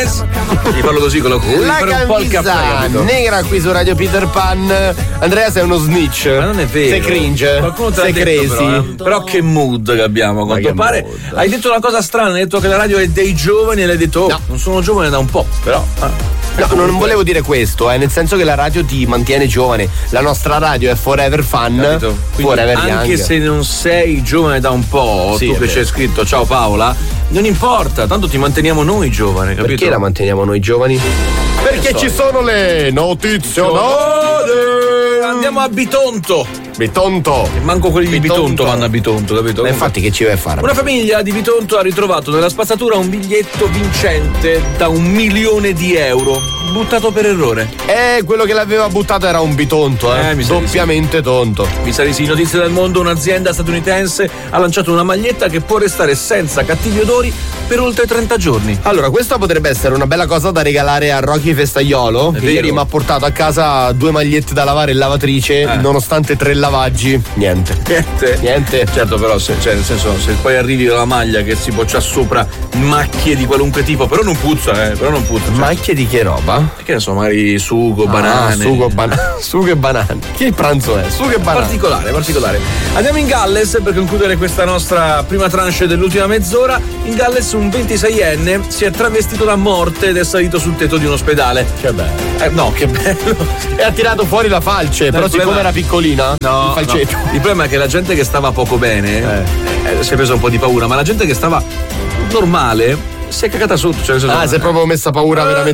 Gli parlo così con la cuffia. La camisa nera qui su Radio Peter Pan. Andrea, sei uno snitch. Ma non è vero. Sei cringe. Qualcuno te l'ha sei detto, crazy. però che mood che abbiamo, a quanto pare. mood. Hai detto una cosa strana, hai detto che la radio è dei giovani e l'hai detto, no, non sono giovane da un po', però. No, non volevo dire questo, nel senso che la radio ti mantiene giovane. La nostra radio è forever fun, forever young. Anche se non sei giovane da un po', sì, tu che c'è scritto ciao Paola, non importa, tanto ti manteniamo noi giovani, capito? Perché la manteniamo noi giovani? Perché ci sono le notizie. Andiamo a Bitonto. Bitonto. E manco quelli di Bitonto vanno a Bitonto, capito? Ma infatti che ci vai a fare? Una famiglia di Bitonto ha ritrovato nella spazzatura un biglietto vincente da €1.000.000 buttato per errore. Quello che l'aveva buttato era un bitonto, doppiamente tonto. Mi sa di sì. Notizie del mondo: un'azienda statunitense ha lanciato una maglietta che può restare senza cattivi odori per oltre 30 giorni. Allora, questa potrebbe essere una bella cosa da regalare a Rocky Festaiolo, che ieri mi ha portato a casa 2 magliette da lavare in lavatrice, nonostante 3 lavaggi. Niente. Certo, però nel senso, se poi arrivi con la maglia che si c'ha sopra macchie di qualunque tipo, però non puzza, Macchie di che roba? Che ne so, magari sugo, banane. Sugo e banane. Che pranzo è? Sugo e banane. Particolare. Andiamo in Galles per concludere questa nostra prima tranche dell'ultima mezz'ora. In Galles un 26enne si è travestito da morte ed è salito sul tetto di un ospedale. Che bello. No, che bello. E ha tirato fuori la falce, però siccome era piccolina, il falcetto. No. Il problema è che la gente che stava poco bene si è presa un po' di paura, ma la gente che stava normale si è cagata sotto. Si è proprio messa paura veramente.